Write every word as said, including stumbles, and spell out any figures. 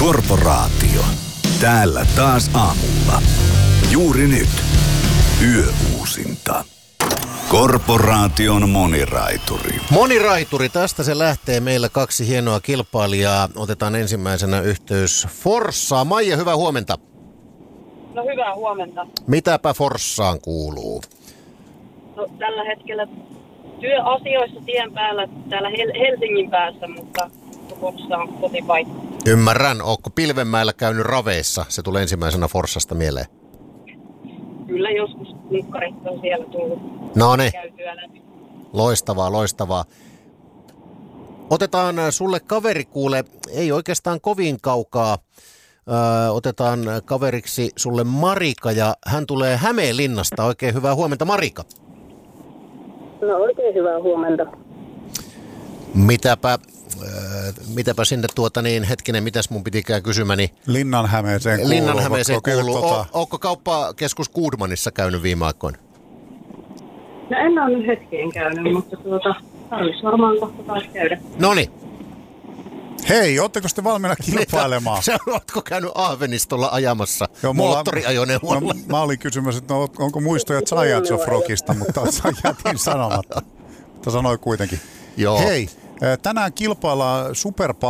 Korporaatio. Täällä taas aamulla. Juuri nyt. Yöuusinta. Korporaation moniraituri. Moniraituri, tästä se lähtee. Meillä kaksi hienoa kilpailijaa. Otetaan ensimmäisenä yhteys Forssaan. Maija, hyvää huomenta. No hyvää huomenta. Mitäpä Forssaan kuuluu? No, tällä hetkellä työasioissa tien päällä täällä Hel- Helsingin päässä, mutta Forssa on kotipaikka. Ymmärrän. Ootko Pilvenmäellä käynyt raveissa? Se tulee ensimmäisenä Forssasta mieleen. Kyllä joskus nunkkarit on siellä tullut No niin. käytyä läpi. Loistavaa, loistavaa. Otetaan sulle kaveri, kuule, ei oikeastaan kovin kaukaa. Öö, otetaan kaveriksi sulle Marika ja hän tulee Hämeenlinnasta. Oikein hyvää huomenta, Marika. No oikein hyvää huomenta. Mitäpä, öö, mitäpä sinne tuota niin, hetkinen, mitäs mun pitikään kysymäni? Linnanhämeeseen kuuluu. Linnanhämeeseen kuuluu. Tota... O, ootko kauppakeskus Goodmanissa käynyt viime aikoina? No en ole nyt hetkeen käynyt, mutta tuota, tarvitsisi varmaan kohta taas käydä. Noniin. Hei, ootteko te valmiina kilpailemaan? Sä ootko käynyt Ahvenistolla ajamassa Joo, mulla... moottoriajoneuvolla? No, mä olin kysymässä, että no, onko muistoja Giants of Rockista, mutta jätin sanomatta. Mutta sanoi kuitenkin. Joo. Hei, tänään kilpaillaan Super